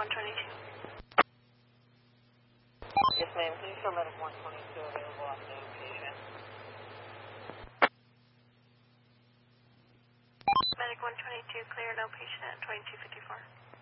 122. Yes, ma'am. Please show medic 122 available on the patient. Medic 122, clear, no patient at 2254.